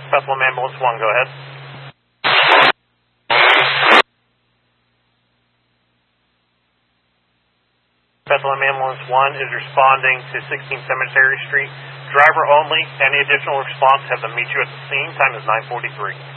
Bethlehem Ambulance 1, go ahead. Bethlehem Ambulance 1 is responding to 16 Cemetery Street. Driver only. Any additional response, have them meet you at the scene. Time is 9:43.